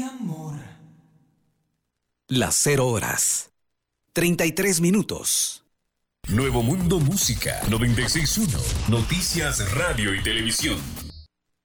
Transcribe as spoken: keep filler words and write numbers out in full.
mi amor. Las cero horas. treinta y tres minutos. Nuevo Mundo Música noventa y seis punto uno. Noticias, radio y televisión.